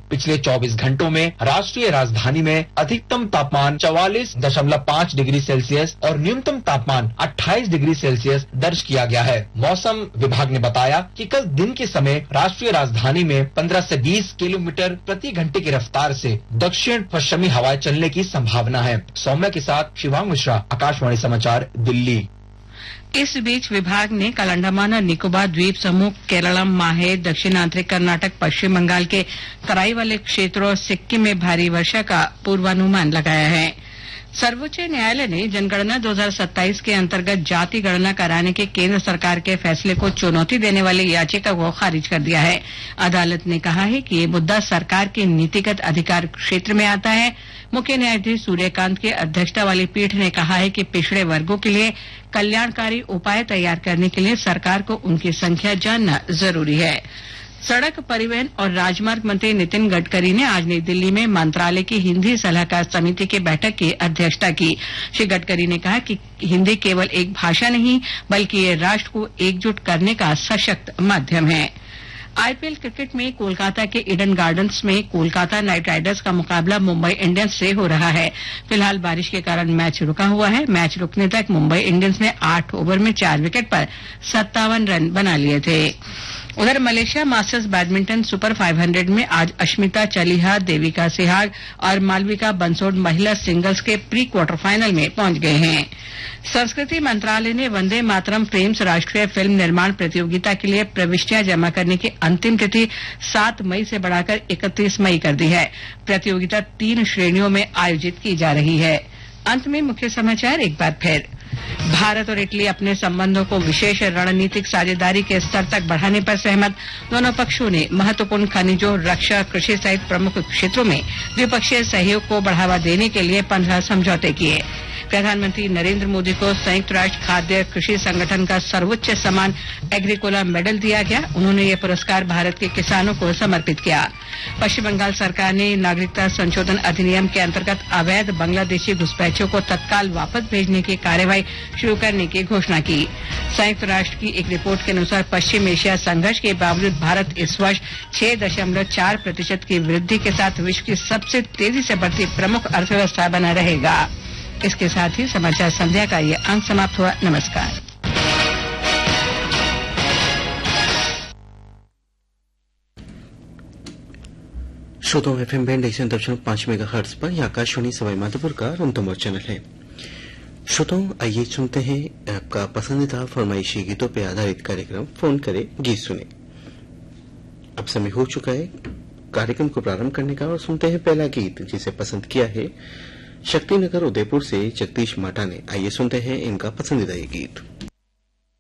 पिछले 24 घंटों में राष्ट्रीय राजधानी में अधिकतम तापमान 44.5 डिग्री सेल्सियस और न्यूनतम तापमान 28 डिग्री सेल्सियस दर्ज किया गया है। मौसम विभाग ने बताया कि कल दिन के समय राष्ट्रीय राजधानी में 15 से 20 किलोमीटर प्रति घंटे की रफ्तार से दक्षिण पश्चिमी हवाएं चलने की संभावना है। सौम्या के साथ शिवांग मिश्रा, आकाशवाणी समाचार, दिल्ली। इस बीच विभाग ने कल अंडमान और निकोबार द्वीप समूह, केरलम, माहे, दक्षिण आंतरिक कर्नाटक, पश्चिम बंगाल के तराई वाले क्षेत्रों और सिक्किम में भारी वर्षा का पूर्वानुमान लगाया है। सर्वोच्च न्यायालय ने जनगणना 2027 के अंतर्गत जाति गणना कराने के केंद्र सरकार के फैसले को चुनौती देने वाली याचिका को खारिज कर दिया है। अदालत ने कहा है कि ये मुद्दा सरकार के नीतिगत अधिकार क्षेत्र में आता है। मुख्य न्यायाधीश सूर्यकांत की अध्यक्षता वाली पीठ ने कहा है कि पिछड़े वर्गों के लिए कल्याणकारी उपाय तैयार करने के लिए सरकार को उनकी संख्या जानना जरूरी है। सड़क परिवहन और राजमार्ग मंत्री नितिन गडकरी ने आज नई दिल्ली में मंत्रालय की हिंदी सलाहकार समिति की बैठक की अध्यक्षता की। श्री गडकरी ने कहा कि हिंदी केवल एक भाषा नहीं बल्कि ये राष्ट्र को एकजुट करने का सशक्त माध्यम है। आईपीएल क्रिकेट में कोलकाता के ईडन गार्डन्स में कोलकाता नाइट राइडर्स का मुकाबला मुंबई इंडियंस से हो रहा है। फिलहाल बारिश के कारण मैच रुका हुआ है। मैच रुकने तक मुंबई इंडियंस ने 8 ओवर में 4 विकेट पर 57 रन बना लिए थे। उधर मलेशिया मास्टर्स बैडमिंटन सुपर 500 में आज अश्मिता चालिहा, देविका सिहाग और मालविका बंसोड महिला सिंगल्स के प्री क्वार्टर फाइनल में पहुंच गए हैं। संस्कृति मंत्रालय ने वंदे मातरम फिल्म्स राष्ट्रीय फिल्म निर्माण प्रतियोगिता के लिए प्रविष्टियां जमा करने की अंतिम तिथि 7 मई से बढ़ाकर 31 मई कर दी है। प्रतियोगिता 3 श्रेणियों में आयोजित की जा रही है। अंत में मुख्य समाचार एक बार फिर। भारत और इटली अपने संबंधों को विशेष रणनीतिक साझेदारी के स्तर तक बढ़ाने पर सहमत। दोनों पक्षों ने महत्वपूर्ण खनिजों, रक्षा, कृषि सहित प्रमुख क्षेत्रों में द्विपक्षीय सहयोग को बढ़ावा देने के लिए 15 समझौते किए। प्रधानमंत्री नरेंद्र मोदी को संयुक्त राष्ट्र खाद्य कृषि संगठन का सर्वोच्च सम्मान एग्रीकोला मेडल दिया गया। उन्होंने ये पुरस्कार भारत के किसानों को समर्पित किया। पश्चिम बंगाल सरकार ने नागरिकता संशोधन अधिनियम के अंतर्गत अवैध बांग्लादेशी घुसपैठियों को तत्काल वापस भेजने की कार्यवाही शुरू करने की घोषणा की। संयुक्त राष्ट्र की एक रिपोर्ट के अनुसार पश्चिम एशिया संघर्ष के बावजूद भारत इस वर्ष 6.4% की वृद्धि के साथ विश्व की सबसे तेजी से बढ़ती प्रमुख अर्थव्यवस्था बना रहेगा। इसके साथ ही समाचार संध्या का ये अंक समाप्त हुआ। नमस्कार। श्रोताओं, एफएम बैंड 100.5 मेगाहर्ट्ज पर यह आकाशवाणी सवाई माधोपुर का रणतंबोर चैनल है। श्रोताओं, आइए सुनते हैं आपका पसंदीदा फरमाइशी गीतों पर आधारित कार्यक्रम फोन करे गीत सुने। अब समय हो चुका है कार्यक्रम को प्रारंभ करने का और सुनते हैं पहला गीत जिसे पसंद किया है शक्तिनगर उदयपुर से जगदीश माटा ने। आइए सुनते हैं इनका पसंदीदा ये गीत।